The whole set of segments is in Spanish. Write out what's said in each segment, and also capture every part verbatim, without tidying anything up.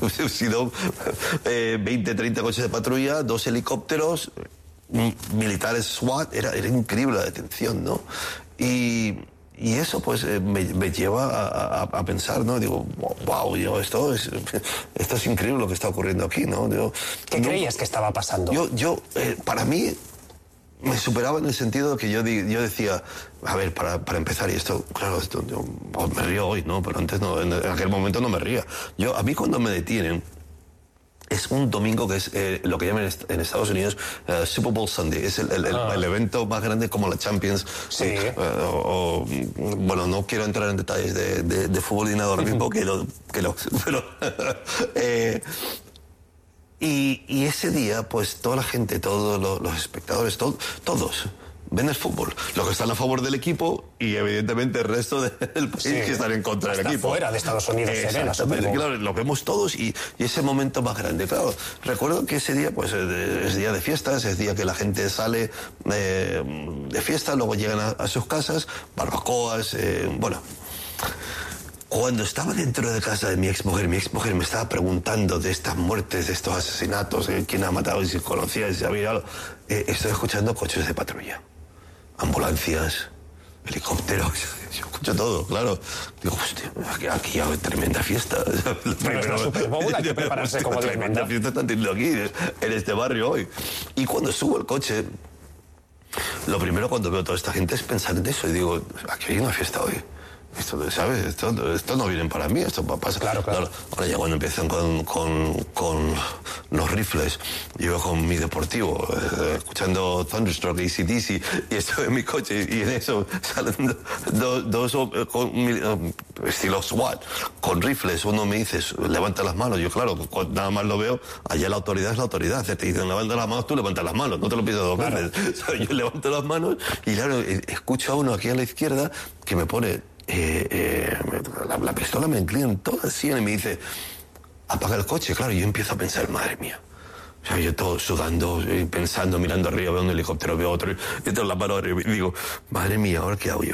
Hubiese sido eh, veinte, treinta coches de patrulla, dos helicópteros, militares SWAT, era, era increíble la detención, ¿no? Y, y eso pues eh, me, me lleva a, a, a pensar, ¿no? Digo, wow, yo, esto, es, esto es increíble lo que está ocurriendo aquí, ¿no? Digo, ¿Qué no, creías que estaba pasando? Yo, yo eh, para mí, me superaba en el sentido de que yo, yo decía, a ver, para, para empezar, y esto, claro, esto, yo, me río hoy, ¿no? Pero antes no, en aquel momento no me ría. Yo, a mí cuando me detienen, es un domingo que es eh, lo que llaman en Estados Unidos uh, Super Bowl Sunday. Es el, el, el, ah. el evento más grande como la Champions. Sí. Eh, o, o, bueno, no quiero entrar en detalles de, de, de fútbol ni nada ahora mismo, que lo... Que lo pero, eh, y, y ese día, pues toda la gente, todos los, los espectadores, todo, todos ven el fútbol. Los que están a favor del equipo y evidentemente el resto del país sí, que están en contra del equipo. Fuera de Estados Unidos se ve la Super Bowl. Claro, lo vemos todos y, y ese momento más grande. Claro, recuerdo que ese día pues es día de fiestas, es día que la gente sale eh, de fiesta, luego llegan a, a sus casas, barbacoas, eh, bueno... Cuando estaba dentro de casa de mi exmujer, mi exmujer me estaba preguntando de estas muertes, de estos asesinatos, eh, quién ha matado, y si conocía, si había algo. Eh, estoy escuchando coches de patrulla, ambulancias, helicópteros. Yo escucho todo, claro. Digo, hostia, aquí, aquí hay tremenda fiesta. Pero es la Super Bowl, hay que prepararse como Dios manda. Tremenda fiesta están teniendo aquí, en este barrio hoy. Y cuando subo el coche, lo primero cuando veo a toda esta gente es pensar en eso. Y digo, aquí hay una fiesta hoy. Esto, ¿sabes? Esto, esto no viene para mí, esto pasa. Claro, claro. Ahora ya cuando empiezan con, con, con los rifles, yo con mi deportivo, eh, escuchando Thunderstruck, A C D C, y estoy en mi coche, y en eso salen dos, dos eh, con, uh, estilo SWAT, con rifles. Uno me dice, levanta las manos. Yo, claro, nada más lo veo, allá la autoridad es la autoridad. Te dicen, levanta las manos, tú levantas las manos, no te lo pides dos claro. veces. Yo levanto las manos, y claro, escucho a uno aquí a la izquierda que me pone... Eh, eh, la, la pistola me inclina en toda así y me dice, apaga el coche. Claro, yo empiezo a pensar, madre mía. O sea, yo todo sudando, pensando, mirando arriba, veo un helicóptero, veo otro, y tengo la mano arriba, y digo, madre mía, ¿ahora qué hago yo?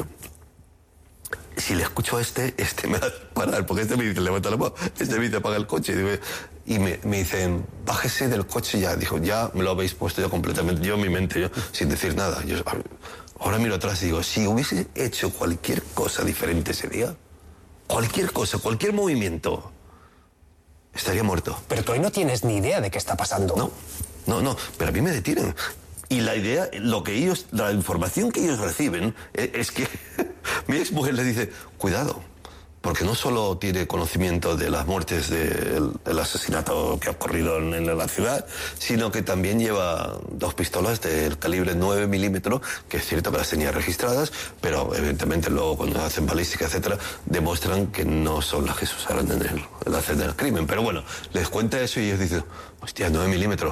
Si le escucho a este, este me va a parar, porque este me dice, levanta la mano, este me dice, apaga el coche. Y, digo, y me, me dicen, bájese del coche ya. Dijo, ya me lo habéis puesto yo completamente, yo en mi mente, yo, sin decir nada. Yo, ahora miro atrás y digo, si hubiese hecho cualquier cosa diferente ese día, cualquier cosa, cualquier movimiento, estaría muerto. Pero tú ahí no tienes ni idea de qué está pasando. No, no, no, pero a mí me detienen. Y la idea, lo que ellos, la información que ellos reciben es, es que mi exmujer les dice, cuidado, porque no solo tiene conocimiento de las muertes del de asesinato que ha ocurrido en, en la ciudad, sino que también lleva dos pistolas del calibre nueve milímetros, que es cierto que las tenía registradas, pero evidentemente luego cuando hacen balística, etcétera, demuestran que no son las que se usaron en el, en la escena del crimen. Pero bueno, les cuenta eso y ellos dicen, hostia, nueve milímetros.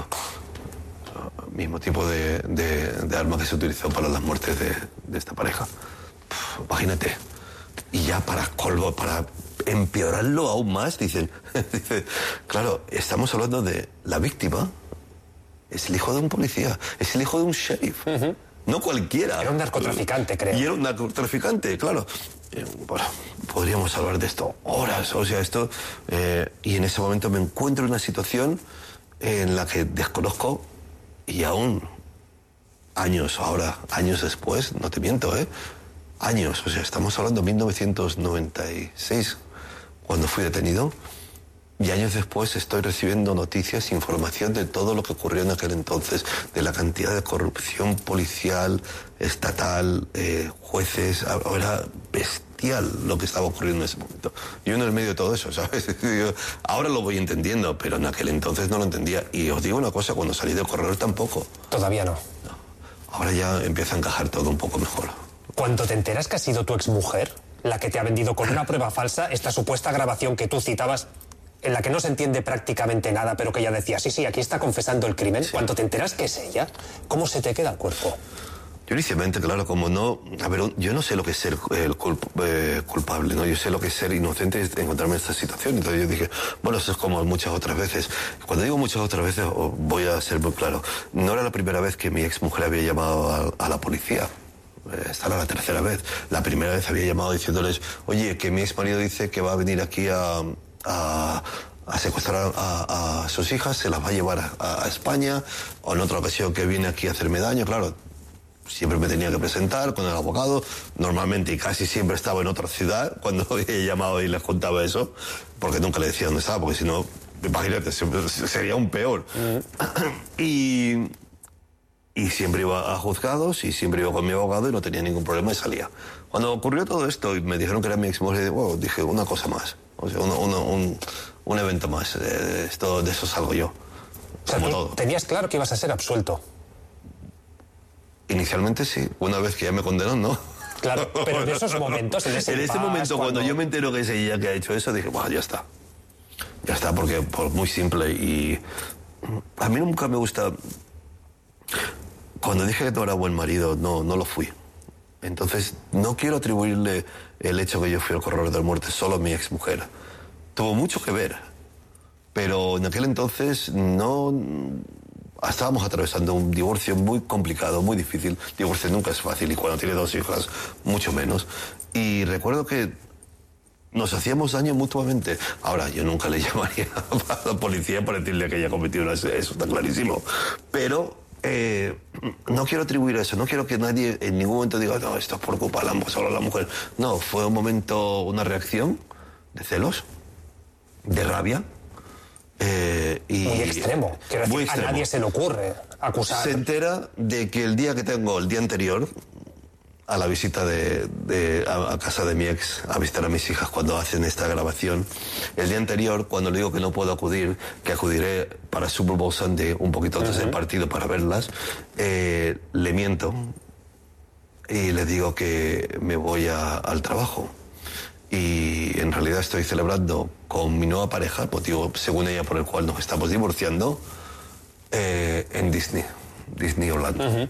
Mismo tipo de, de, de arma que se utilizó para las muertes de, de esta pareja. Uf, imagínate. Y ya para colmo, para empeorarlo aún más, dicen, dice, claro, estamos hablando de la víctima, es el hijo de un policía, es el hijo de un sheriff, uh-huh. No cualquiera. Era un narcotraficante, creo. Y era un narcotraficante, claro. Eh, bueno, podríamos hablar de esto horas, o sea, esto... Eh, y en ese momento me encuentro en una situación en la que desconozco. Y aún, años ahora, años después, no te miento, ¿eh? Años, o sea, estamos hablando de mil novecientos noventa y seis, cuando fui detenido, y años después estoy recibiendo noticias, información de todo lo que ocurrió en aquel entonces, de la cantidad de corrupción policial, estatal, eh, jueces, era bestial lo que estaba ocurriendo en ese momento. Yo en el medio de todo eso, ¿sabes? Ahora lo voy entendiendo, pero en aquel entonces no lo entendía. Y os digo una cosa, cuando salí del corredor tampoco. Todavía no. No. Ahora ya empieza a encajar todo un poco mejor. Cuando te enteras que ha sido tu exmujer la que te ha vendido con una prueba falsa esta supuesta grabación que tú citabas, en la que no se entiende prácticamente nada, pero que ella decía, sí, sí, aquí está confesando el crimen, sí. Cuando te enteras que es ella, ¿cómo se te queda el cuerpo? Yo inicialmente, claro, como no... A ver, yo no sé lo que es ser el culp, eh, culpable, ¿no? Yo sé lo que es ser inocente y encontrarme en esta situación. Entonces yo dije, bueno, eso es como muchas otras veces. Cuando digo muchas otras veces, voy a ser muy claro. No era la primera vez que mi exmujer había llamado a, a la policía. Esta era la tercera vez. La primera vez había llamado diciéndoles, oye, que mi exmarido dice que va a venir aquí a... a a secuestrar a, a sus hijas, se las va a llevar a, a España, o en otra ocasión que viene aquí a hacerme daño, claro. Siempre me tenía que presentar con el abogado, normalmente y casi siempre estaba en otra ciudad cuando he llamado y les contaba eso, porque nunca le decía dónde estaba, porque si no, imagínate, sería un peor. Uh-huh. y, y siempre iba a juzgados y siempre iba con mi abogado y no tenía ningún problema y salía. Cuando ocurrió todo esto y me dijeron que era mi exmujer, wow, dije una cosa más, o sea, uno, uno, un, un evento más, de, esto, de eso salgo yo. O sea, como tú todo. Tenías claro que ibas a ser absuelto. Inicialmente sí, una vez que ya me condenó, ¿no? Claro, pero en esos momentos, en ese En ese momento, cuando... cuando yo me entero que es ella que ha hecho eso, dije, bueno, ya está. Ya está, porque por muy simple y... A mí nunca me gusta... Cuando dije que no era buen marido, no, no lo fui. Entonces, no quiero atribuirle el hecho que yo fui el corredor de la muerte solo a mi exmujer. Tuvo mucho que ver, pero en aquel entonces no... Estábamos atravesando un divorcio muy complicado, muy difícil. Divorcio nunca es fácil y cuando tiene dos hijas, mucho menos. Y recuerdo que nos hacíamos daño mutuamente. Ahora, yo nunca le llamaría a la policía para decirle que ella cometió una... Eso está clarísimo. Pero eh, no quiero atribuir eso. No quiero que nadie en ningún momento diga, no, esto es por culpa de la, solo la mujer. No, fue un momento, una reacción de celos, de rabia. Eh, y muy extremo. Quiero decir, muy extremo. A nadie se le ocurre acusar. Se entera de que el día que tengo, el día anterior, a la visita de, de, a, a casa de mi ex, a visitar a mis hijas cuando hacen esta grabación, el día anterior, cuando le digo que no puedo acudir, que acudiré para Super Bowl Sunday un poquito antes uh-huh. del partido para verlas, eh, le miento y le digo que me voy a, al trabajo. Y en realidad estoy celebrando con mi nueva pareja, motivo según ella por el cual nos estamos divorciando, eh, en Disney, Disney Orlando. Uh-huh.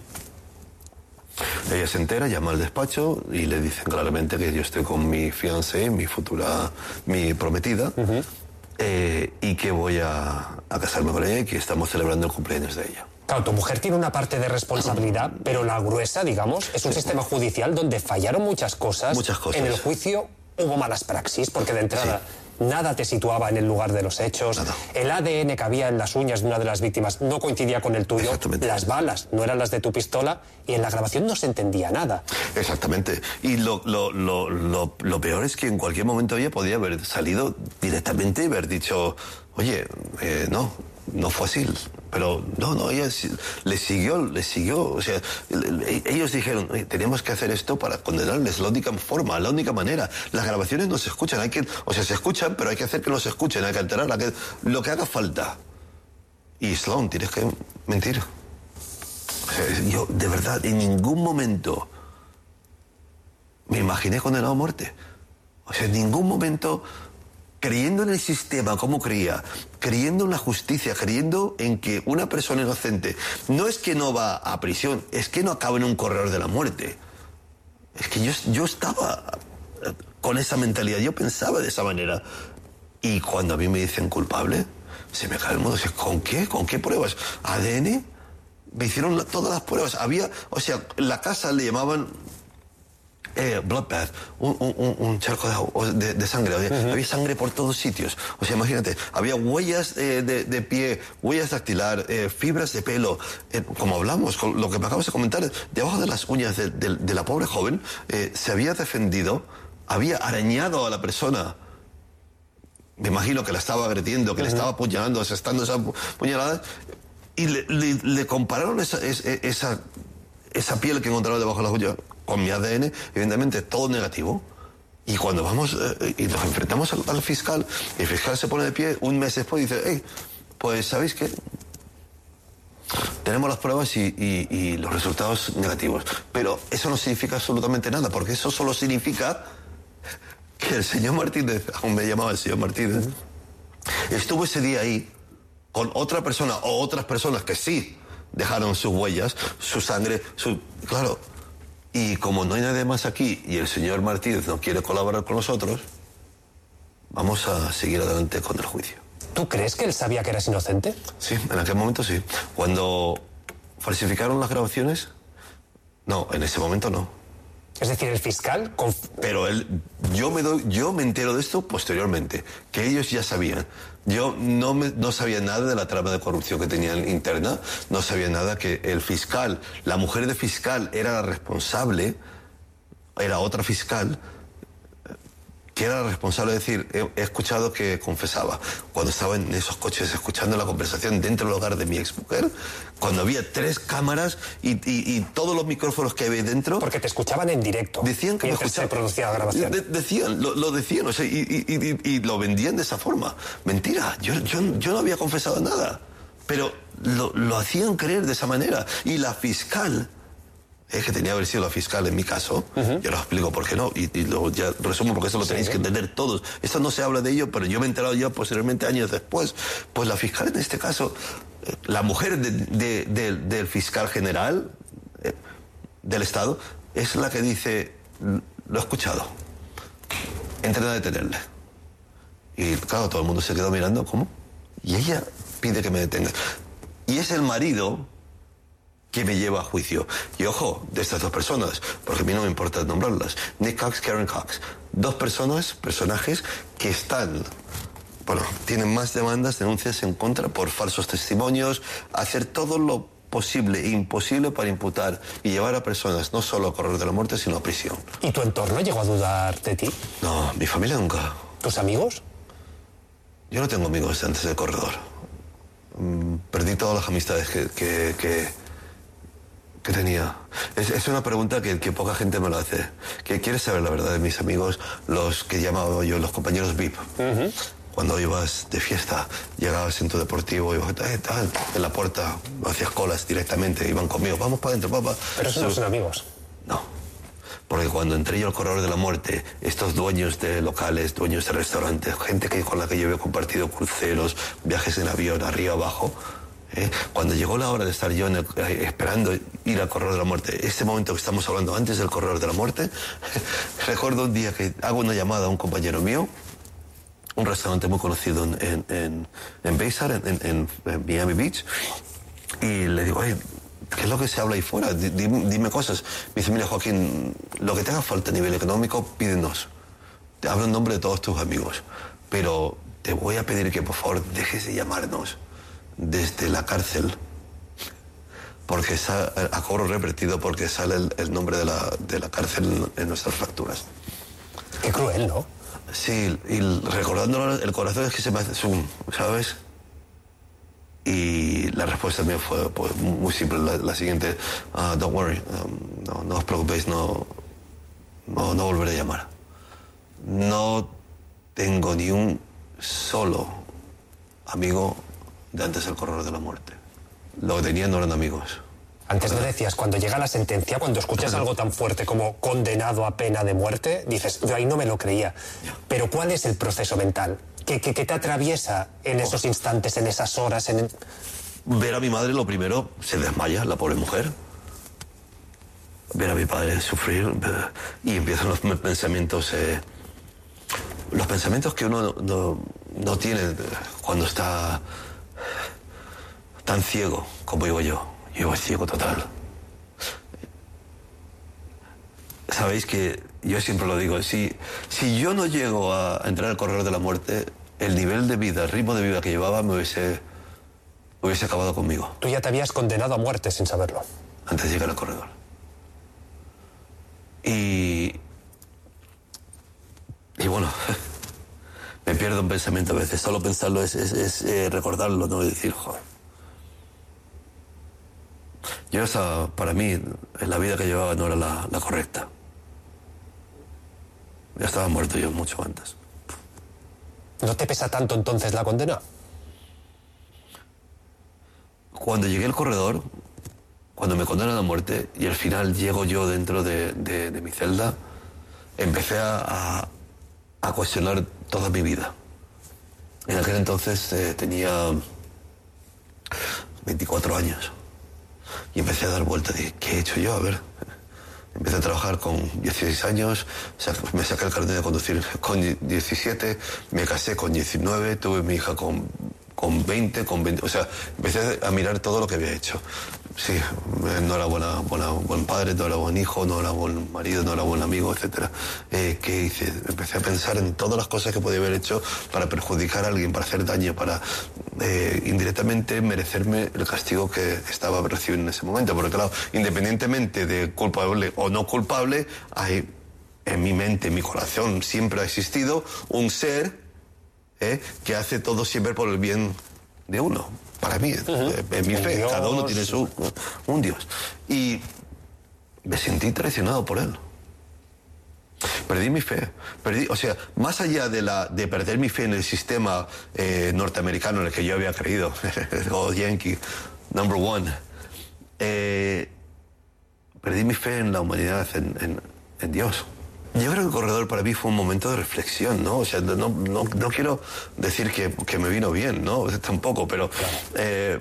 Ella se entera, llama al despacho y le dicen claramente que yo estoy con mi fiancé, mi futura, mi prometida, uh-huh. eh, y que voy a, a casarme con ella y que estamos celebrando el cumpleaños de ella. Claro, tu mujer tiene una parte de responsabilidad, pero la gruesa, digamos, es un sí. sistema judicial donde fallaron muchas cosas. Muchas cosas. En el juicio hubo malas praxis, porque de entrada sí. nada te situaba en el lugar de los hechos. Nada. El A D N que había en las uñas de una de las víctimas no coincidía con el tuyo. Las balas no eran las de tu pistola y en la grabación no se entendía nada. Exactamente. Y lo, lo, lo, lo, lo peor es que en cualquier momento ella podía haber salido directamente y haber dicho, oye, eh, no, no fue así. Pero no, no, ella le siguió, le siguió. O sea, ellos dijeron, tenemos que hacer esto para condenarles. La única forma, la única manera. Las grabaciones no se escuchan, hay que, o sea, se escuchan, pero hay que hacer que no se escuchen, hay que alterar, hay que, lo que haga falta. Y Sloan, tienes que mentir. O sea, yo, de verdad, en ningún momento me imaginé condenado a muerte. O sea, en ningún momento... creyendo en el sistema como creía, creyendo en la justicia, creyendo en que una persona inocente no es que no va a prisión, es que no acaba en un corredor de la muerte. Es que yo, yo estaba con esa mentalidad, yo pensaba de esa manera. Y cuando a mí me dicen culpable, se me cae el mundo. ¿Con qué? ¿Con qué pruebas? ¿A D N? Me hicieron la, todas las pruebas. Había, o sea, la casa le llamaban... Eh, bloodbath, un, un, un charco de, de, de sangre, había, uh-huh. había sangre por todos sitios, o sea, imagínate, había huellas eh, de, de pie, huellas dactilar, eh, fibras de pelo, eh, como hablamos, con lo que me acabas de comentar, debajo de las uñas de, de, de la pobre joven, eh, se había defendido, había arañado a la persona, me imagino que la estaba agrediendo, que uh-huh. le estaba apuñalando, asestando esas puñaladas, y le, le, le compararon esa, esa, esa, esa piel que encontraron debajo de las uñas con mi A D N, evidentemente todo negativo. Y cuando vamos eh, y nos enfrentamos al, al fiscal, el fiscal se pone de pie un mes después y dice, hey, pues ¿sabéis qué? Tenemos las pruebas y, y, y los resultados negativos. Pero eso no significa absolutamente nada, porque eso solo significa que el señor Martínez, aún me llamaba el señor Martínez, estuvo ese día ahí con otra persona o otras personas que sí dejaron sus huellas, su sangre, su... Claro. Y como no hay nadie más aquí y el señor Martínez no quiere colaborar con nosotros, vamos a seguir adelante con el juicio. ¿Tú crees que él sabía que eras inocente? Sí, en aquel momento sí. Cuando falsificaron las grabaciones, no, en ese momento no. Es decir, el fiscal... Conf... Pero él, yo me doy, yo me entero de esto posteriormente, que ellos ya sabían. Yo no, me, no sabía nada de la trama de corrupción que tenían interna, no sabía nada que el fiscal, la mujer de fiscal era la responsable, era otra fiscal, que era la responsable de decir, he, he escuchado que confesaba, cuando estaba en esos coches escuchando la conversación dentro del hogar de mi exmujer, cuando había tres cámaras y, y, y todos los micrófonos que había dentro... Porque te escuchaban en directo. Decían que me escuchaban. Se producía la grabación. De, decían, lo, lo decían, o sea, y, y, y, y lo vendían de esa forma. Mentira, yo, yo, yo no había confesado nada, pero lo, lo hacían creer de esa manera. Y la fiscal... Es que tenía que haber sido la fiscal en mi caso, uh-huh. Yo lo explico por qué no, y, y lo ya resumo porque eso lo sí, tenéis sí. que entender todos. Esto no se habla de ello, pero yo me he enterado ya posteriormente, años después. Pues la fiscal en este caso, la mujer de, de, de, del fiscal general eh, del Estado, es la que dice, lo he escuchado, entren a detenerle. Y claro, todo el mundo se quedó mirando, ¿cómo? Y ella pide que me detenga. Y es el marido... que me lleva a juicio. Y ojo, de estas dos personas, porque a mí no me importa nombrarlas, Nick Cox, Karen Cox, dos personas, personajes que están, bueno, tienen más demandas, denuncias en contra por falsos testimonios, hacer todo lo posible e imposible para imputar y llevar a personas no solo a correr de la muerte, sino a prisión. ¿Y tu entorno llegó a dudar de ti? No, mi familia nunca. ¿Tus amigos? Yo no tengo amigos antes del corredor. Mm, perdí todas las amistades que... que, que que tenía. Es, es una pregunta que, que poca gente me lo hace. ¿Que quieres saber la verdad de mis amigos, los que llamaba yo los compañeros V I P? Uh-huh. Cuando ibas de fiesta, llegabas en tu deportivo, ibas eh, tal, en la puerta, hacías colas directamente, iban conmigo, vamos para adentro, papá. Pero esos no son amigos. No. Porque cuando entré yo al corredor de la muerte, estos dueños de locales, dueños de restaurantes, gente que, con la que yo había compartido cruceros, viajes en avión, arriba, abajo... ¿Eh? Cuando llegó la hora de estar yo en el, eh, esperando ir al corredor de la muerte, este momento que estamos hablando antes del corredor de la muerte, recuerdo un día que hago una llamada a un compañero mío, un restaurante muy conocido en, en, en, en Bayside, en, en, en Miami Beach, y le digo, oye, ¿qué es lo que se habla ahí fuera? Dime, dime cosas. Me dice, mira, Joaquín, lo que te haga falta a nivel económico, pídenos. Te hablo en nombre de todos tus amigos, pero te voy a pedir que por favor dejes de llamarnos desde la cárcel, porque sale, a cobro revertido, porque sale el, el nombre de la, de la cárcel en, en nuestras facturas. Qué cruel, ¿no? Sí, y recordándolo, el corazón es que se me hace zoom, ¿sabes? Y la respuesta mía fue pues, muy simple, la, la siguiente, uh, don't worry, um, no, no os preocupéis, no, no, no volveré a llamar. No tengo ni un solo amigo de antes del corredor de la muerte. Lo que tenían no eran amigos. Antes me decías, cuando llega la sentencia, cuando escuchas algo tan fuerte como condenado a pena de muerte, dices, yo ahí no me lo creía. Pero ¿cuál es el proceso mental? ¿Qué, qué, qué te atraviesa en esos instantes, en esas horas? En... Ver a mi madre, lo primero, se desmaya, la pobre mujer. Ver a mi padre sufrir y empiezan los pensamientos... Eh, los pensamientos que uno no, no, no tiene cuando está... tan ciego como digo yo. Yo soy ciego total. Sabéis que yo siempre lo digo, si, si yo no llego a entrar al corredor de la muerte, el nivel de vida, el ritmo de vida que llevaba me hubiese, hubiese acabado conmigo. Tú ya te habías condenado a muerte sin saberlo. Antes de llegar al corredor. Y... Y bueno... me pierdo en pensamiento a veces. Solo pensarlo es, es, es eh, recordarlo, no decir, joder. Yo esa, para mí, en la vida que llevaba no era la, la correcta. Ya estaba muerto yo mucho antes. ¿No te pesa tanto entonces la condena? Cuando llegué al corredor, cuando me condenan a muerte y al final llego yo dentro de, de, de mi celda, empecé a, a, a cuestionar toda mi vida. En aquel entonces eh, tenía veinticuatro años y empecé a dar vueltas de ¿qué he hecho yo? A ver, empecé a trabajar con dieciséis años, me saqué el carnet de conducir con diecisiete, me casé con diecinueve, tuve mi hija con, con veinte, con veinte, o sea, empecé a mirar todo lo que había hecho. sí, no era buena, buena, buen padre, no era buen hijo, no era buen marido, no era buen amigo, etcétera. Eh, ¿Qué hice? Empecé a pensar en todas las cosas que podía haber hecho para perjudicar a alguien, para hacer daño, para eh, indirectamente merecerme el castigo que estaba recibiendo en ese momento. Porque claro, independientemente de culpable o no culpable, hay en mi mente, en mi corazón, siempre ha existido un ser eh, que hace todo siempre por el bien de uno. Para mí, uh-huh. en mi fe, Dios. Cada uno tiene su, un Dios. Y me sentí traicionado por él. Perdí mi fe. Perdí, o sea, más allá de, la, de perder mi fe en el sistema eh, norteamericano en el que yo había creído, o Yankee, number one, eh, perdí mi fe en la humanidad, en, en, en Dios. Yo creo que el corredor para mí fue un momento de reflexión, ¿no? O sea, no, no, no quiero decir que, que me vino bien, ¿no? Tampoco, pero eh,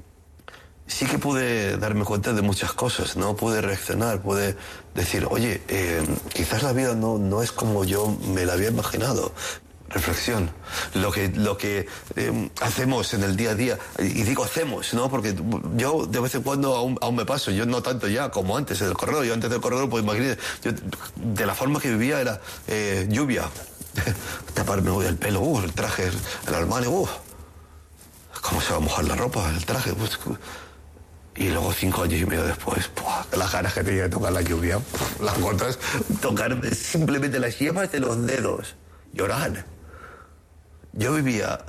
sí que pude darme cuenta de muchas cosas, ¿no? Pude reaccionar, pude decir, oye, eh, quizás la vida no, no es como yo me la había imaginado. Reflexión. Lo que, lo que eh, hacemos en el día a día, y digo hacemos, ¿no? Porque yo de vez en cuando aún, aún me paso, yo no tanto ya como antes en el corredor, yo antes del corredor, pues imagínate, yo, de la forma que vivía era eh, lluvia, taparme el pelo, uh, el traje, el armario, uh, cómo se va a mojar la ropa, el traje, pues, y luego cinco años y medio después, ¡pua! Las ganas que tenía de tocar la lluvia, las gotas, tocar simplemente las yemas de los dedos, llorar. Yo vivía,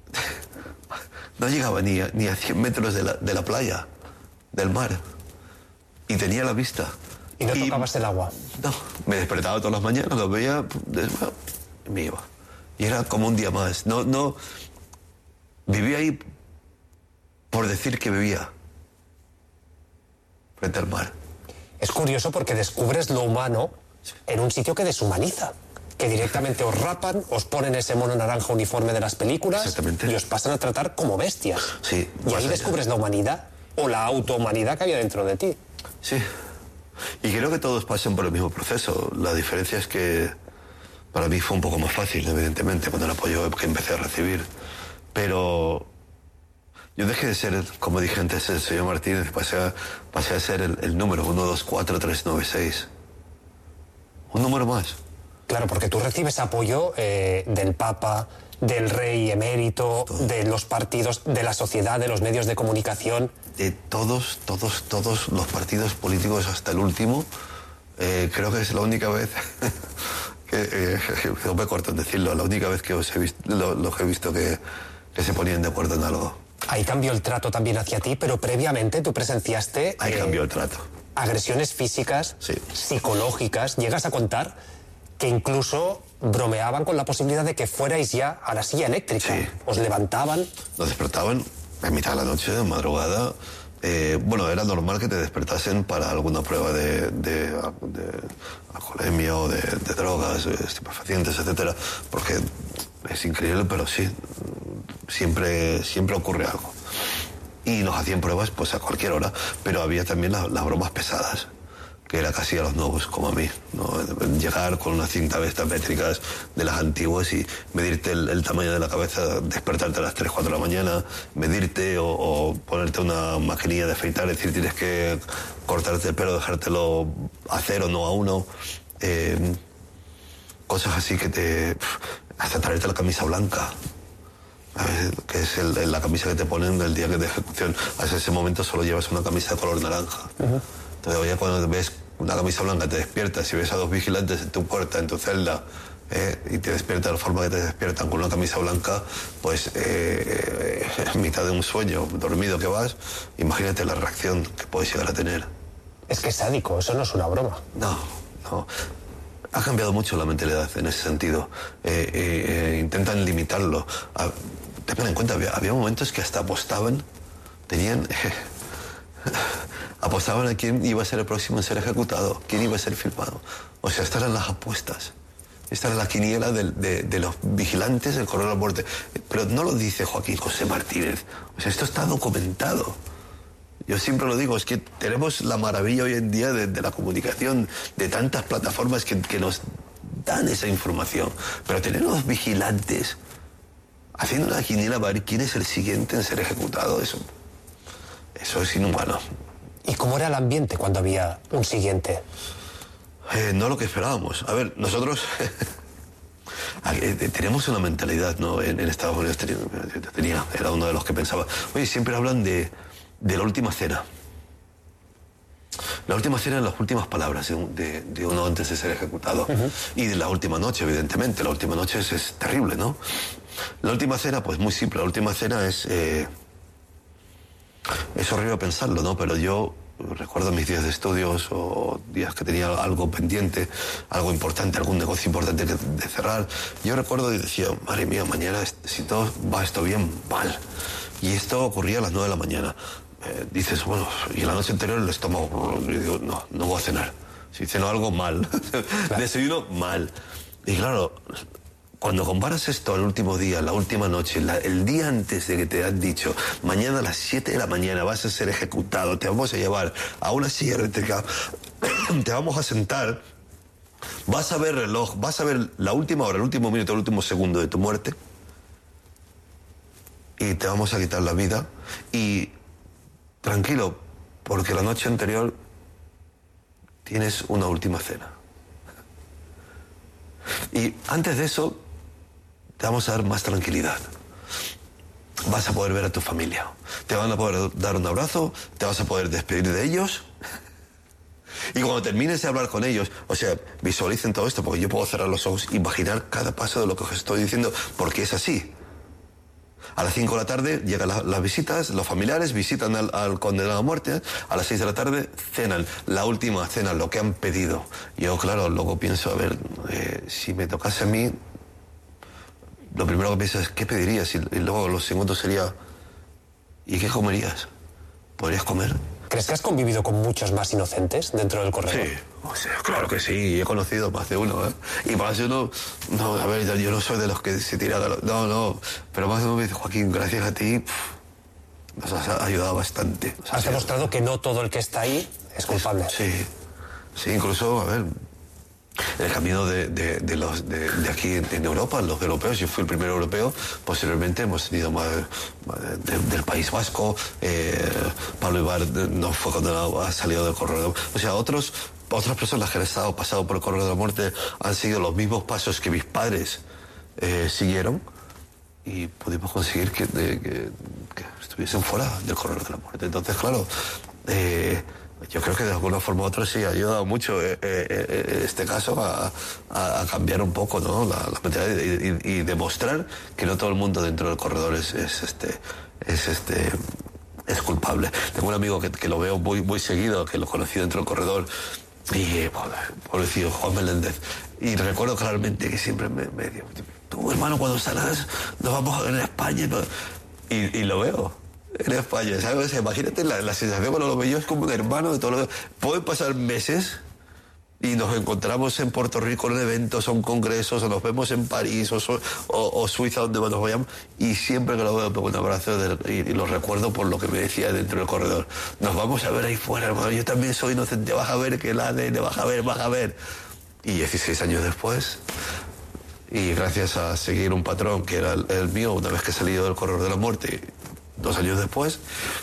no llegaba ni a, ni a cien metros de la, de la playa, del mar, y tenía la vista. ¿Y no y, tocabas el agua? No, me despertaba todas las mañanas, lo veía, y me iba. Y era como un día más. No, no, vivía ahí por decir que vivía, frente al mar. Es curioso porque descubres lo humano en un sitio que deshumaniza. Que directamente os rapan, os ponen ese mono naranja uniforme de las películas y os pasan a tratar como bestias. Sí, y ahí descubres la humanidad o la autohumanidad que había dentro de ti. Sí. Y creo que todos pasan por el mismo proceso. La diferencia es que para mí fue un poco más fácil, evidentemente, cuando el apoyo que empecé a recibir. Pero yo dejé de ser, como dije antes, el señor Martínez, pasé a, pasé a ser el, el número uno dos cuatro tres nueve seis. Un número más. Claro, porque tú recibes apoyo eh, del Papa, del Rey emérito, Todo. de los partidos, de la sociedad, de los medios de comunicación. De todos, todos, todos los partidos políticos hasta el último. Eh, creo que es la única vez, que, eh, no me corto en decirlo, la única vez que os he visto, lo, lo he visto que, que se ponían de acuerdo en algo. Ahí cambió el trato también hacia ti, pero previamente tú presenciaste... Ahí eh, cambió el trato. Agresiones físicas, sí. psicológicas. ¿Llegas a contar que incluso bromeaban con la posibilidad de que fuerais ya a la silla eléctrica? Sí. Os levantaban. Nos despertaban a mitad de la noche, de madrugada. Eh, bueno, era normal que te despertasen para alguna prueba de, de, de alcoholemia o de, de drogas, estupefacientes, etcétera, porque es increíble, pero sí, siempre, siempre ocurre algo. Y nos hacían pruebas pues a cualquier hora, pero había también la, las bromas pesadas, que era casi a los nuevos, como a mí, ¿no? Llegar con unas cintas estas métricas de las antiguas y medirte el, el tamaño de la cabeza, despertarte a las tres, cuatro de la mañana, medirte o, o ponerte una maquinilla de afeitar, es decir, tienes que cortarte el pelo, dejártelo a cero, no a uno. Eh, cosas así que te... hasta traerte la camisa blanca, ¿sabes? Que es el, la camisa que te ponen del día de ejecución. Hasta ese momento solo llevas una camisa de color naranja. Uh-huh. Entonces ya cuando ves una camisa blanca te despiertas y ves a dos vigilantes en tu puerta, en tu celda, eh, y te despierta de la forma que te despiertan con una camisa blanca, pues eh, eh, en mitad de un sueño dormido que vas, imagínate la reacción que puedes llegar a tener. Es que es sádico, eso no es una broma. No, no. Ha cambiado mucho la mentalidad en ese sentido. Eh, eh, eh, intentan limitarlo. Ah, ten en cuenta, había, había momentos que hasta apostaban, tenían... Eh, apostaban a quién iba a ser el próximo en ser ejecutado, quién iba a ser filmado. O sea, estas eran las apuestas. Esta era la quiniela de, de, de los vigilantes del corredor de la muerte. Pero no lo dice Joaquín José Martínez. O sea, esto está documentado. Yo siempre lo digo, es que tenemos la maravilla hoy en día de, de la comunicación, de tantas plataformas que, que nos dan esa información. Pero tener los vigilantes haciendo una quiniela para ver quién es el siguiente en ser ejecutado, eso, eso es inhumano. ¿Y cómo era el ambiente cuando había un siguiente? Eh, no lo que esperábamos. A ver, nosotros tenemos una mentalidad, ¿no? En, en Estados Unidos tenía, tenía, era uno de los que pensaba, oye, siempre hablan de, de la última cena. La última cena, las últimas palabras de, de, de uno antes de ser ejecutado. Uh-huh. Y de la última noche, evidentemente. La última noche es, es terrible, ¿no? La última cena, pues muy simple. La última cena es... Eh, es horrible pensarlo, ¿no? Pero yo recuerdo mis días de estudios o días que tenía algo pendiente, algo importante, algún negocio importante que, de cerrar. Yo recuerdo y decía, madre mía, mañana, si todo va esto bien, mal. Y esto ocurría a las nueve de la mañana. Eh, dices, bueno, y la noche anterior el estómago, y digo, no, no voy a cenar. Si ceno algo, mal. Claro. Desayuno, mal. Y claro, cuando comparas esto al último día, la última noche, la, el día antes de que te han dicho, mañana a las siete de la mañana vas a ser ejecutado, te vamos a llevar a una silla eléctrica, te vamos a sentar, vas a ver el reloj, vas a ver la última hora, el último minuto, el último segundo de tu muerte, y te vamos a quitar la vida, y tranquilo, porque la noche anterior tienes una última cena. Y antes de eso, te vamos a dar más tranquilidad. Vas a poder ver a tu familia. Te van a poder dar un abrazo, te vas a poder despedir de ellos. Y cuando termines de hablar con ellos, o sea, visualicen todo esto, porque yo puedo cerrar los ojos, imaginar cada paso de lo que os estoy diciendo, porque es así. A las cinco de la tarde llegan la, las visitas, los familiares visitan al, al condenado a muerte. A las seis de la tarde cenan, la última cena, lo que han pedido. Yo, claro, luego pienso, a ver, eh, si me tocase a mí, lo primero que pienso es, ¿qué pedirías? Y, y luego lo segundo sería, ¿y qué comerías? ¿Podrías comer? ¿Crees que has convivido con muchos más inocentes dentro del corredor? Sí, o sea, claro que sí, he conocido más de uno, ¿eh? Y más de uno, no, a ver, yo no soy de los que se tiran, no, no, pero más de uno me dice, Joaquín, gracias a ti, pff, nos has ayudado bastante. Has, has demostrado que no todo el que está ahí es culpable. Sí, sí, incluso, a ver, en el camino de, de, de, los, de, de aquí en Europa, los europeos, yo fui el primer europeo, posteriormente hemos tenido más, más de, del País Vasco, eh, Pablo Ibar no fue condenado, ha salido del corredor, o sea, otros, otras personas que han estado pasado por el corredor de la muerte han seguido los mismos pasos que mis padres eh, siguieron y pudimos conseguir que, de, que, que estuviesen fuera del corredor de la muerte. Entonces, claro, eh, yo creo que de alguna forma u otra sí ha ayudado mucho eh, eh, este caso a, a, a cambiar un poco, ¿no? la, la mentalidad y, y, y demostrar que no todo el mundo dentro del corredor es, es este es este es culpable. Tengo un amigo que, que lo veo muy muy seguido, que lo conocí dentro del corredor y pobrecito Juan Meléndez, y recuerdo claramente que siempre me, me dijo, tú hermano, cuando salgas nos vamos a ver en España y, y lo veo en España, ¿sabes? Imagínate la, la sensación cuando lo veo yo, es como un hermano de todo lo que... Pueden pasar meses y nos encontramos en Puerto Rico en eventos o en congresos, o nos vemos en París o, o, o Suiza, donde nos vayamos, y siempre que lo veo pongo un abrazo de, y, y lo recuerdo por lo que me decía dentro del corredor. Nos vamos a ver ahí fuera, hermano, yo también soy inocente, vas a ver que el A D N, vas a ver, vas a ver. Y dieciséis años después, y gracias a seguir un patrón que era el, el mío, una vez que he salido del corredor de la muerte, dos años después,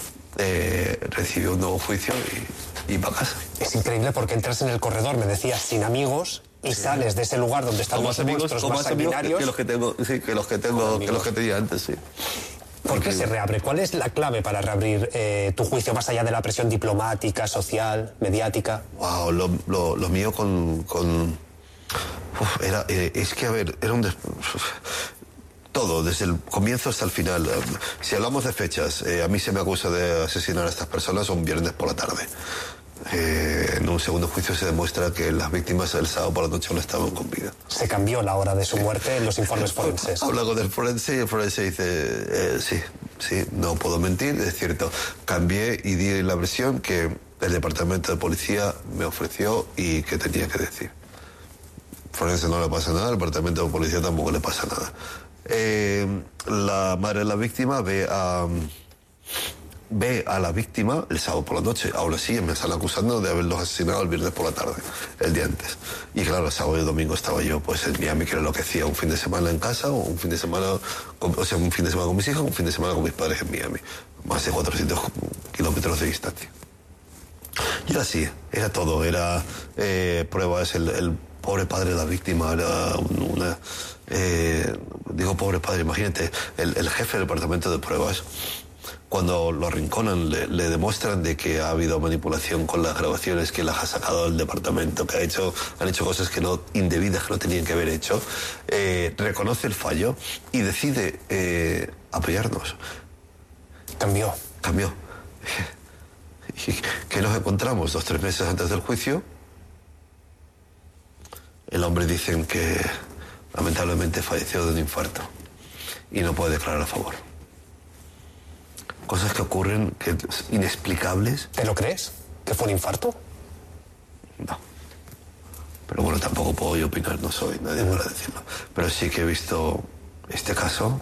eh, recibió un nuevo juicio y, y para casa. Es increíble porque entras en el corredor, me decías, sin amigos, y sí. Sales de ese lugar donde están los monstruos más, más sanguinarios. Que los que tengo, sí, que los que tengo, que los que tenía antes, sí. ¿Por qué se reabre? ¿Cuál es la clave para reabrir eh, tu juicio más allá de la presión diplomática, social, mediática? Wow, lo, lo, lo mío con... con uf, era, eh, es que, a ver, era un... Des... Todo, desde el comienzo hasta el final. Si hablamos de fechas, eh, a mí se me acusa de asesinar a estas personas un viernes por la tarde. Eh, en un segundo juicio se demuestra que las víctimas el sábado por la noche no estaban con vida. Se cambió la hora de su muerte en los informes forenses. Habla con el forense y el forense dice, eh, sí, sí, no puedo mentir, es cierto. Cambié y di la versión que el departamento de policía me ofreció y que tenía que decir. Forense no le pasa nada, al departamento de policía tampoco le pasa nada. Eh, la madre de la víctima ve a ve a la víctima el sábado por la noche. Ahora sí, me están acusando de haberlos asesinado el viernes por la tarde, el día antes. Y claro, el sábado y el domingo estaba yo pues en Miami, que era lo que hacía, un fin de semana en casa, o un fin de semana con, o sea, un fin de semana con mis hijos, un fin de semana con mis padres en Miami. Más de cuatrocientos kilómetros de distancia. Y era así, era todo, era eh, pruebas, el, el pobre padre de la víctima, era una... Eh, digo pobre padre, imagínate, el, el jefe del departamento de pruebas, cuando lo arrinconan, le, le demuestran de que ha habido manipulación con las grabaciones, que las ha sacado del departamento, que ha hecho, han hecho cosas que no, indebidas, que no tenían que haber hecho, eh, reconoce el fallo y decide eh, apoyarnos. Cambió. Cambió. ¿Y qué nos encontramos dos, tres meses antes del juicio? El hombre dicen que lamentablemente falleció de un infarto y no puede declarar a favor. Cosas que ocurren, que inexplicables. ¿Te lo crees? ¿Que fue un infarto? No. Pero bueno, tampoco puedo yo opinar, no soy nadie para decirlo. Pero sí que he visto este caso.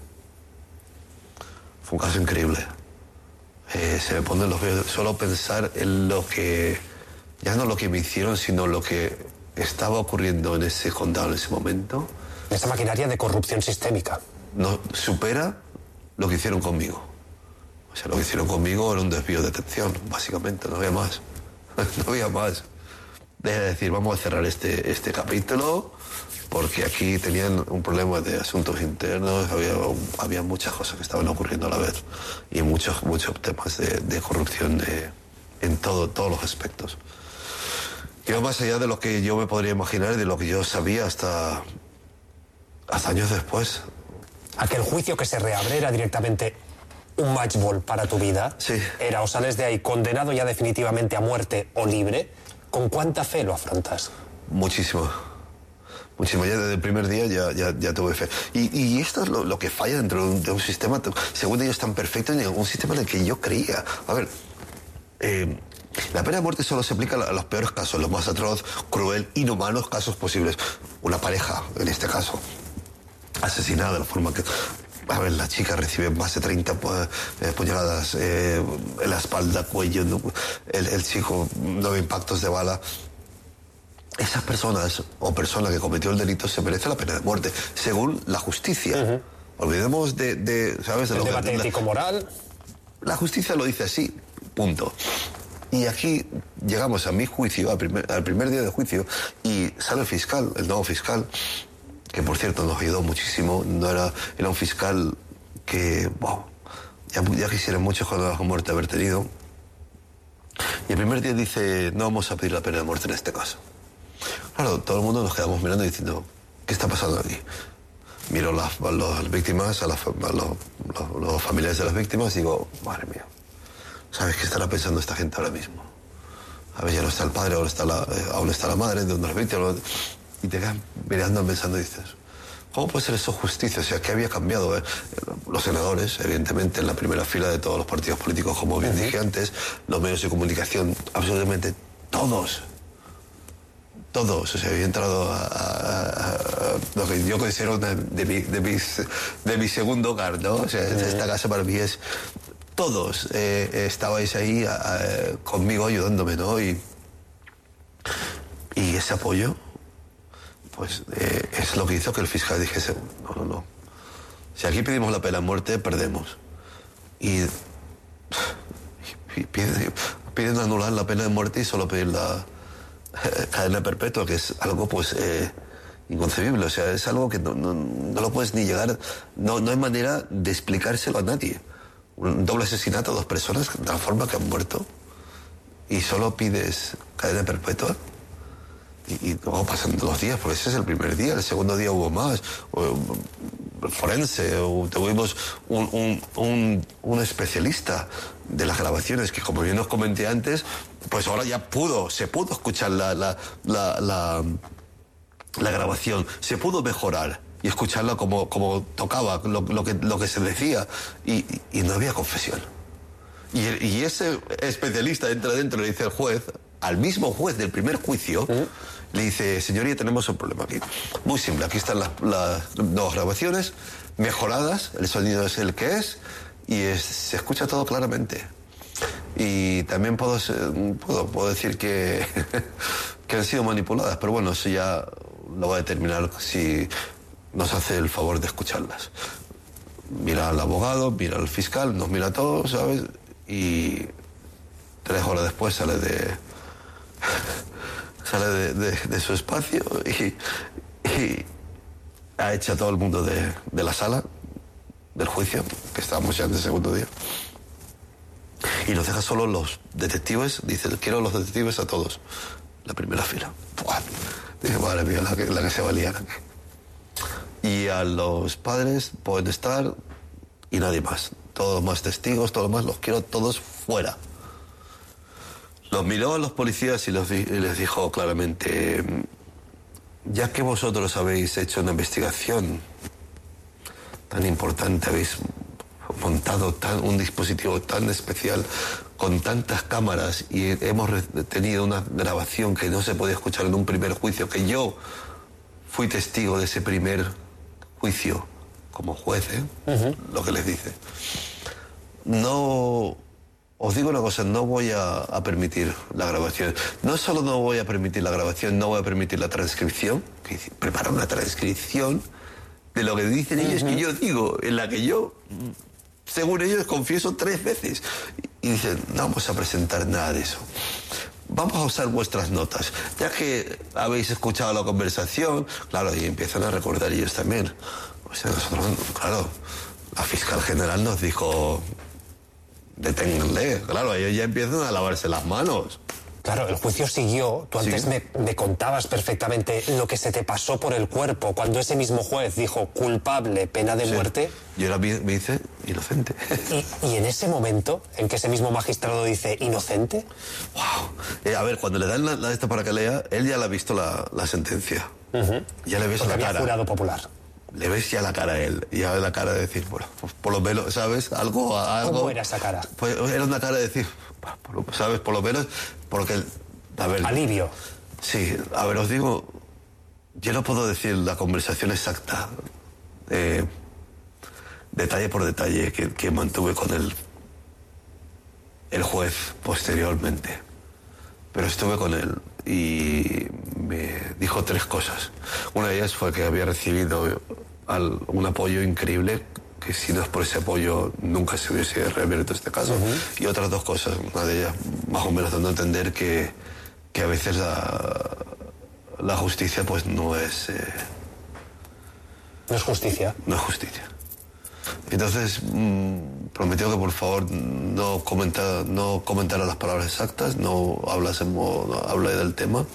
Fue un caso increíble. Eh, se me ponen los vellos solo pensar en lo que, ya no lo que me hicieron, sino lo que estaba ocurriendo en ese condado en ese momento. Esa maquinaria de corrupción sistémica. No supera lo que hicieron conmigo. O sea, lo que hicieron conmigo era un desvío de atención, básicamente, no había más. No había más. Deja de decir, vamos a cerrar este, este capítulo, porque aquí tenían un problema de asuntos internos, había, había muchas cosas que estaban ocurriendo a la vez, y muchos, muchos temas de, de corrupción de, en todo, todos los aspectos. Iba más allá de lo que yo me podría imaginar, de lo que yo sabía hasta, hasta años después. Aquel juicio que se reabre era directamente un match ball para tu vida. Sí. Era o sales de ahí condenado ya definitivamente a muerte o libre. ¿Con cuánta fe lo afrontas? Muchísimo. Muchísimo. Ya desde el primer día ya, ya, ya tuve fe. Y, y esto es lo, lo que falla dentro de un, de un sistema, según ellos, tan perfecto, en un sistema en el que yo creía. A ver, eh, la pena de muerte solo se aplica a los peores casos, los más atroz, cruel, inhumanos casos posibles. Una pareja, en este caso, asesinada de la forma que... A ver, la chica recibe más de treinta eh, puñaladas eh, en la espalda, cuello, el, el chico, nueve impactos de bala. Esas personas o persona que cometió el delito se merece la pena de muerte, según la justicia. Uh-huh. Olvidemos de, de, ¿sabes? De el lo debate que, ético-moral. La justicia lo dice así, punto. Y aquí llegamos a mi juicio, al primer, al primer día de juicio, y sale el fiscal, el nuevo fiscal, que por cierto nos ayudó muchísimo. No era, era un fiscal que, wow, ya, ya quisieran muchos condenados a muerte haber tenido. Y el primer día dice, no vamos a pedir la pena de muerte en este caso. Claro, todo el mundo nos quedamos mirando y diciendo, ¿qué está pasando aquí? Miro a las, a las víctimas, a, las, a los, los, los familiares de las víctimas y digo, madre mía, ¿sabes qué estará pensando esta gente ahora mismo? A ver, ya no está el padre, ahora está la, eh, aún está la madre de una de las víctimas. Y te quedas mirando, pensando y dices, ¿cómo puede ser eso justicia? O sea, ¿qué había cambiado? Eh? Los senadores, evidentemente, en la primera fila de todos los partidos políticos, como bien uh-huh. dije antes, los medios de comunicación, absolutamente todos, todos. O sea, había entrado a, a, a, a lo que yo considero de, de, mi, de, mis, de mi segundo hogar, ¿no? O sea, uh-huh. esta casa para mí es... Todos eh, estabais ahí a, a, conmigo ayudándome, ¿no? Y, y ese apoyo... pues eh, es lo que hizo que el fiscal dijese, no, no, no. Si aquí pedimos la pena de muerte, perdemos. Y, y piden, piden anular la pena de muerte y solo pedir la eh, cadena perpetua, que es algo pues eh, inconcebible. O sea, es algo que no, no, no lo puedes ni llegar, no, no hay manera de explicárselo a nadie. Un doble asesinato a dos personas de la forma que han muerto y solo pides cadena perpetua. Y, y luego pasan los días, porque ese es el primer día, el segundo día hubo más, o, forense, o tuvimos un, un, un, un especialista de las grabaciones que, como bien os comenté antes, pues ahora ya pudo, se pudo escuchar la, la, la, la, la grabación, se pudo mejorar y escucharla como, como tocaba, lo, lo, que, lo que se decía, y, y no había confesión. Y, y ese especialista entra dentro y le dice al juez, al mismo juez del primer juicio, ¿Mm? le dice, señoría, tenemos un problema aquí. Muy simple, aquí están las, las dos grabaciones mejoradas, el sonido es el que es, y es, se escucha todo claramente. Y también puedo, puedo, puedo decir que, que han sido manipuladas, pero bueno, eso ya lo va a determinar si nos hace el favor de escucharlas. Mira al abogado, mira al fiscal, nos mira a todos, ¿sabes? Y tres horas después sale de sale de, de, de su espacio y, y ha hecho a todo el mundo de, de la sala del juicio, que estábamos ya en el segundo día, y nos deja solo los detectives. Dice, quiero los detectives a todos, la primera fila. ¡Buah! Dije, madre mía, la que, la que se va a liar aquí. Y a los padres pueden estar y nadie más. Todos los más testigos, todos los más, los quiero todos fuera. Los miró a los policías y, los di- y les dijo claramente, ya que vosotros habéis hecho una investigación tan importante, habéis montado tan, un dispositivo tan especial con tantas cámaras y hemos re- tenido una grabación que no se podía escuchar en un primer juicio, que yo fui testigo de ese primer juicio como juez, ¿eh? Uh-huh. Lo que les dice. No, os digo una cosa, no voy a, a permitir la grabación. No solo no voy a permitir la grabación, no voy a permitir la transcripción, que prepara una transcripción de lo que dicen ellos, uh-huh, que yo digo, en la que yo, según ellos, confieso tres veces. Y dicen, no vamos a presentar nada de eso. Vamos a usar vuestras notas. Ya que habéis escuchado la conversación, claro, y empiezan a recordar ellos también. O sea, nosotros, claro, la fiscal general nos dijo, deténganle. Claro, ellos ya empiezan a lavarse las manos. Claro, el juicio siguió. Tú antes, sí, me, me contabas perfectamente lo que se te pasó por el cuerpo cuando ese mismo juez dijo culpable, pena de, sí, muerte. Yo ahora me, me dice inocente. ¿Y, y en ese momento en que ese mismo magistrado dice inocente? ¡Wow! Eh, a ver, cuando le dan la, la esta para que lea, él ya le ha visto la, la sentencia. Uh-huh. Ya le ves Porque la había cara. Jurado popular. Le ves ya la cara a él, ya la cara de decir, bueno, pues por lo menos, ¿sabes? Algo, algo. ¿Cómo era esa cara? Pues era una cara de decir, ¿sabes? Por lo menos, porque, a ver. Alivio. Sí, a ver, os digo, yo no puedo decir la conversación exacta, eh, detalle por detalle, que, que mantuve con el, el juez posteriormente. Pero estuve con él y me dijo tres cosas. Una de ellas fue que había recibido al, un apoyo increíble, que si no es por ese apoyo nunca se hubiese reabierto este caso. Uh-huh. Y otras dos cosas, una de ellas más o menos dando a entender que, que a veces la, la justicia pues no es... Eh, no es justicia. No es justicia. Entonces mmm, prometió que por favor no comentara, no comentara las palabras exactas, no hablásemos, no hable del tema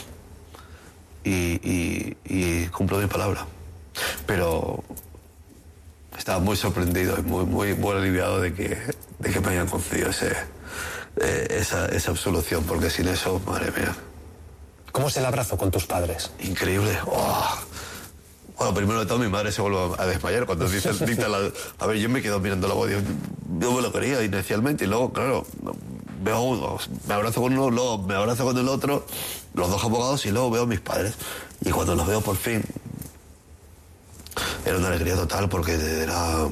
y, y, y cumplo mi palabra. Pero estaba muy sorprendido y muy, muy, muy aliviado de que, de que me hayan concedido ese, eh, esa, esa absolución, porque sin eso, madre mía. ¿Cómo es el abrazo con tus padres? Increíble. Oh. Bueno, primero de todo mi madre se vuelve a desmayar cuando dice, dicta la... A ver, yo me quedo mirando la voz, yo, yo me lo quería inicialmente y luego, claro, veo uno, me abrazo con uno, luego me abrazo con el otro, los dos abogados y luego veo a mis padres. Y cuando los veo por fin, era una alegría total porque era...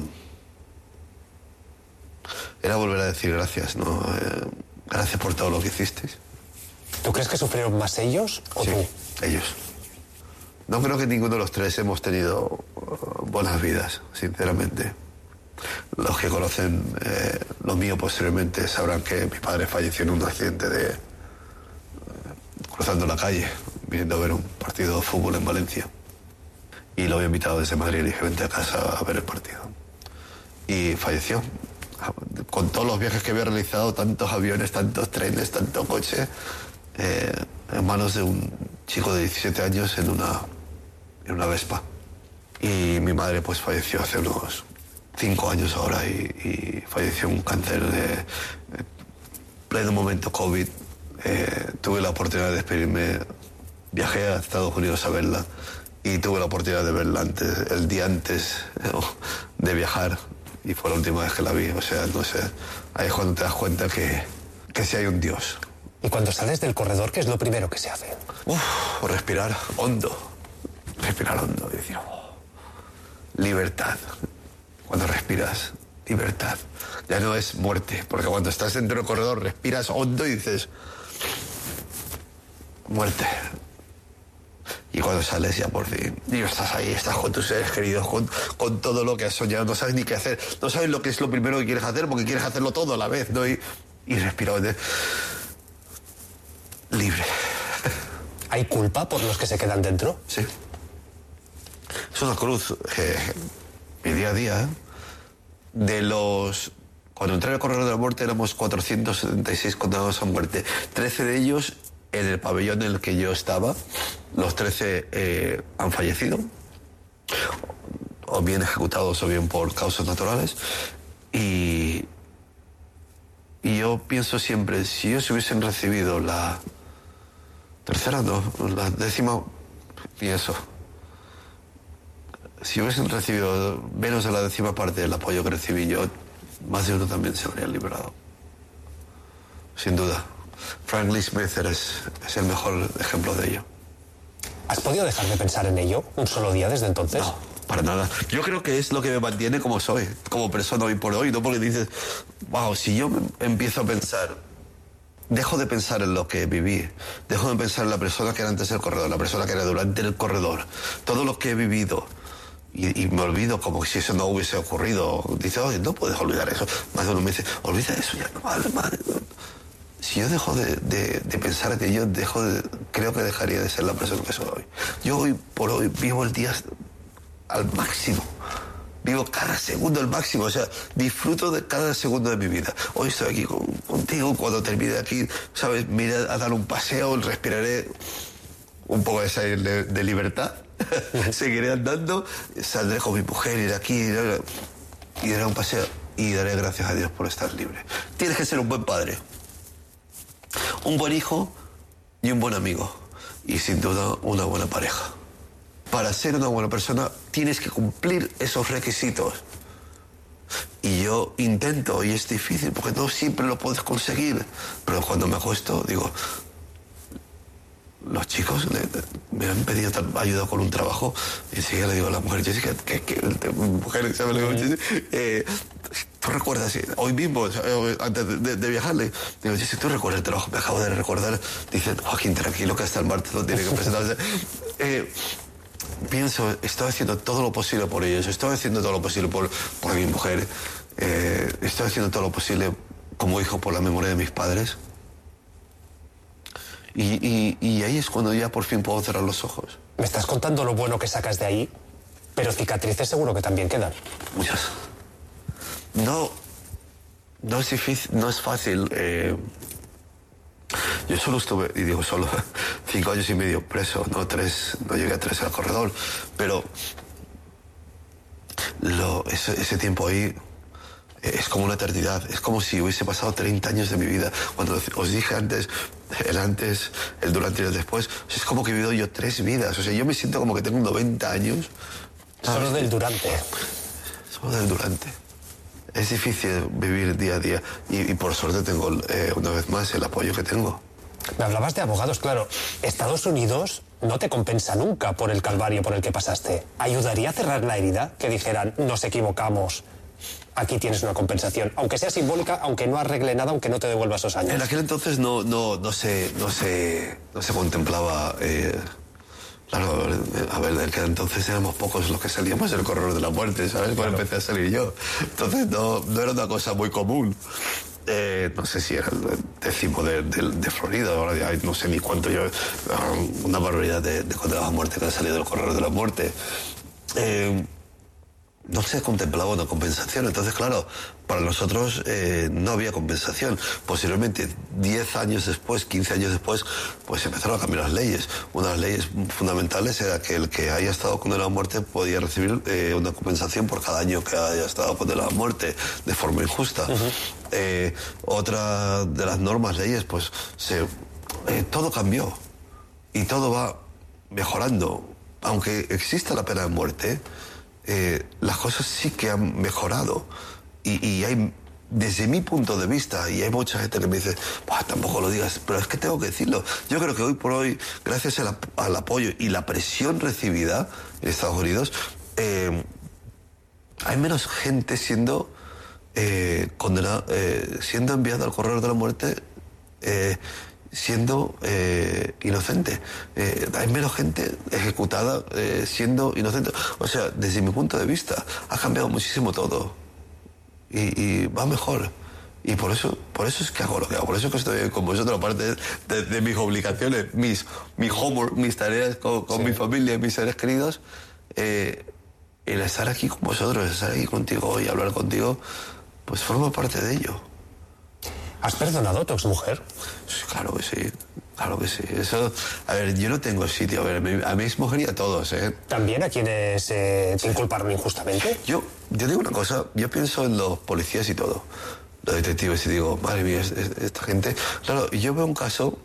Era volver a decir gracias, ¿no? Eh, gracias por todo lo que hicisteis. ¿Tú crees que sufrieron más ellos o sí, tú? Ellos. No creo que ninguno de los tres hemos tenido uh, buenas vidas, sinceramente. Los que conocen eh, lo mío posteriormente sabrán que mi padre falleció en un accidente de... Uh, cruzando la calle, viniendo a ver un partido de fútbol en Valencia. Y lo había invitado desde Madrid y le dije, vente a casa a ver el partido. Y falleció. Con todos los viajes que había realizado, tantos aviones, tantos trenes, tanto coche, eh, en manos de un chico de diecisiete años en una... en una Vespa. Y mi madre pues falleció hace unos cinco años ahora y, y falleció un cáncer de, de pleno momento COVID. Eh, tuve la oportunidad de despedirme, viajé a Estados Unidos a verla y tuve la oportunidad de verla antes, el día antes de viajar y fue la última vez que la vi. O sea, no sé, ahí es cuando te das cuenta que, que sí hay un Dios. Y cuando sales del corredor, ¿qué es lo primero que se hace? Uf, respirar hondo. Respirar hondo y decir, oh, libertad. Cuando respiras, libertad. Ya no es muerte, porque cuando estás dentro del corredor respiras hondo y dices, muerte. Y cuando sales ya por fin, y estás ahí, estás con tus seres queridos, con, con todo lo que has soñado, no sabes ni qué hacer, no sabes lo que es lo primero que quieres hacer porque quieres hacerlo todo a la vez, ¿no? Y, y respiraba de... libre. ¿Hay culpa por los que se quedan dentro? Sí. Es una cruz, eh, mi día a día, ¿eh? De los... Cuando entré al corredor de la muerte éramos cuatrocientos setenta y seis condenados a muerte. trece de ellos en el pabellón en el que yo estaba. Los trece eh, han fallecido, o bien ejecutados o bien por causas naturales. Y, y yo pienso siempre, si ellos hubiesen recibido la tercera, no, la décima, y eso. Si hubiesen recibido menos de la décima parte del apoyo que recibí yo, más de uno también se habría liberado. Sin duda. Frank Lee Smith es, es el mejor ejemplo de ello. ¿Has podido dejar de pensar en ello un solo día desde entonces? No, para nada. Yo creo que es lo que me mantiene como soy, como persona hoy por hoy, no porque dices, wow, si yo empiezo a pensar, dejo de pensar en lo que viví, dejo de pensar en la persona que era antes del corredor, la persona que era durante el corredor, todo lo que he vivido, y, y me olvido como si eso no hubiese ocurrido. Dice, oye, no puedes olvidar eso. Más de uno me dice, olvida eso, ya no vale, madre. Si yo dejo de, de, de pensar en ello, dejo de, creo que dejaría de ser la persona que soy hoy. Yo hoy por hoy vivo el día al máximo. Vivo cada segundo al máximo, o sea, disfruto de cada segundo de mi vida. Hoy estoy aquí con, contigo, cuando termine aquí, ¿sabes? Me iré a dar un paseo, respiraré un poco de, de, de libertad, seguiré andando, saldré con mi mujer, iré aquí, iré, iré a un paseo y daré gracias a Dios por estar libre. Tienes que ser un buen padre, un buen hijo y un buen amigo, y sin duda una buena pareja. Para ser una buena persona tienes que cumplir esos requisitos. Y yo intento, y es difícil porque no siempre lo puedes conseguir, pero cuando me acuesto digo, los chicos le, me han pedido ayuda con un trabajo, y enseguida le digo a la mujer, Jessica, que, que, que mujer, ¿sabes? Le digo, eh, ¿tú recuerdas? Hoy mismo, antes de, de, de viajarle, digo, Jessica, ¿tú recuerdas el trabajo? Me acabo de recordar. Dice, Joaquín, tranquilo, que hasta el martes no tiene que presentarse. eh, pienso, estoy haciendo todo lo posible por ellos, estoy haciendo todo lo posible por, por mi mujer, eh, estoy haciendo todo lo posible como hijo por la memoria de mis padres. Y, y, y ahí es cuando ya por fin puedo cerrar los ojos. Me estás contando lo bueno que sacas de ahí, pero cicatrices seguro que también quedan. Muchas. No, no es difícil, no es fácil. Eh, yo solo estuve, y digo solo, cinco años y medio preso, no tres, no llegué a tres al corredor, pero lo, ese, ese tiempo ahí es como una eternidad, es como si hubiese pasado treinta años de mi vida. Cuando os dije antes, el antes, el durante y el después, es como que he vivido yo tres vidas. O sea, yo me siento como que tengo noventa años. ¿Sabes? Solo del durante. Solo del durante. Es difícil vivir día a día y, y por suerte tengo eh, una vez más el apoyo que tengo. Me hablabas de abogados, claro. Estados Unidos no te compensa nunca por el calvario por el que pasaste. ¿Ayudaría a cerrar la herida? Que dijeran, nos equivocamos, aquí tienes una compensación, aunque sea simbólica, aunque no arregle nada, aunque no te devuelva esos años. En aquel entonces no, no, no, se, no, se, no se contemplaba... Eh, claro, a ver, en aquel entonces éramos pocos los que salíamos del corredor de la muerte, ¿sabes? Cuando claro. empecé a salir yo. Entonces no, no era una cosa muy común. Eh, no sé si era el décimo de, de, de Florida, ahora ya no sé ni cuánto yo... Una barbaridad de, de condenados a muerte que han salido del corredor de la muerte. Eh, no se contemplaba una compensación, entonces claro, para nosotros eh, no había compensación. Posteriormente, diez años después, quince años después, pues empezaron a cambiar las leyes. Una de las leyes fundamentales era que el que haya estado condenado a muerte podía recibir eh, una compensación por cada año que haya estado condenado a muerte de forma injusta. Uh-huh. eh, otra de las normas, leyes, pues se, eh, todo cambió y todo va mejorando. Aunque exista la pena de muerte, Eh, las cosas sí que han mejorado y, y hay, desde mi punto de vista, y hay mucha gente que me dice, tampoco lo digas, pero es que tengo que decirlo. Yo creo que hoy por hoy, gracias al, al apoyo y la presión recibida en Estados Unidos, eh, hay menos gente siendo eh, condenada, eh, siendo enviada al corredor de la muerte, eh, siendo eh, inocente. Eh, hay menos gente ejecutada eh, siendo inocente. O sea, desde mi punto de vista, ha cambiado muchísimo todo. Y, y va mejor. Y por eso, por eso es que hago lo que hago, por eso es que estoy con vosotros, aparte de, de mis obligaciones, mis, mi homework, mis tareas con, con sí. mi familia, mis seres queridos, eh, el estar aquí con vosotros, estar aquí contigo y hablar contigo, pues forma parte de ello. ¿Has perdonado a tu exmujer? Sí, claro que sí, claro que sí. Eso, a ver, yo no tengo sitio, a ver, a mi, a mi exmujer y a todos, ¿eh? ¿También a quienes eh, te inculparon injustamente? Yo, yo digo una cosa, yo pienso en los policías y todo, los detectives, y digo, madre mía, esta gente... Claro, yo veo un caso,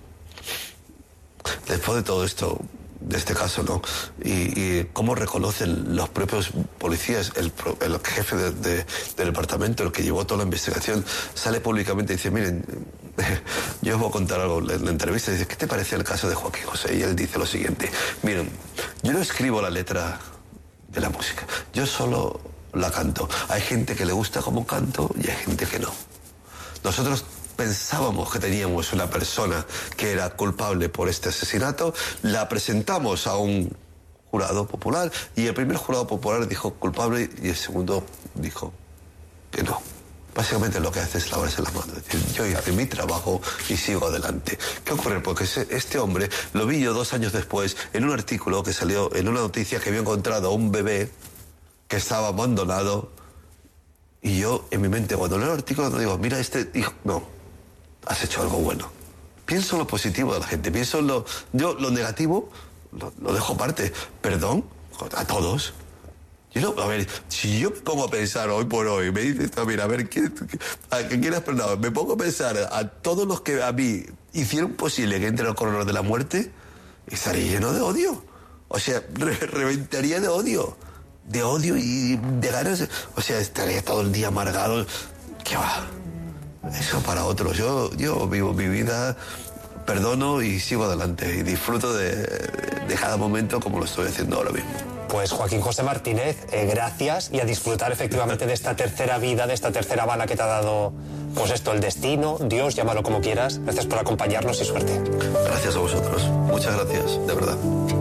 después de todo esto, de este caso, ¿no? Y, y cómo reconocen los propios policías, el, el jefe de, de, del departamento, el que llevó toda la investigación, sale públicamente y dice, miren, yo os voy a contar algo en la entrevista, dice, ¿qué te parece el caso de Joaquín José? Y él dice lo siguiente, miren, yo no escribo la letra de la música, yo solo la canto. Hay gente que le gusta cómo canto y hay gente que no. Nosotros pensábamos que teníamos una persona que era culpable por este asesinato, la presentamos a un jurado popular y el primer jurado popular dijo culpable y el segundo dijo que no. Básicamente lo que hace es lavarse las manos, es decir, yo hice mi trabajo y sigo adelante. ¿Qué ocurre? Porque este hombre lo vi yo dos años después en un artículo que salió en una noticia que había encontrado a un bebé que estaba abandonado y yo en mi mente cuando leo el artículo no digo, mira este hijo, no. Has hecho algo bueno. Pienso lo positivo de la gente, pienso en lo... Yo lo negativo lo, lo dejo aparte. Perdón a todos. Yo no, a ver, si yo me pongo a pensar hoy por hoy, me dices, mira, a ver, ¿qué, qué, a qué quieras perdonar? Me pongo a pensar a todos los que a mí hicieron posible que entre al corredor de la muerte, estaría lleno de odio. O sea, re, reventaría de odio. De odio y de ganas. De, o sea, estaría todo el día amargado. ¿Qué va? Eso para otros. Yo, yo vivo mi vida, perdono y sigo adelante. Y disfruto de, de cada momento como lo estoy haciendo ahora mismo. Pues Joaquín José Martínez, eh, gracias y a disfrutar efectivamente de esta tercera vida, de esta tercera bala que te ha dado, pues esto, el destino, Dios, llámalo como quieras. Gracias por acompañarnos y suerte. Gracias a vosotros. Muchas gracias, de verdad.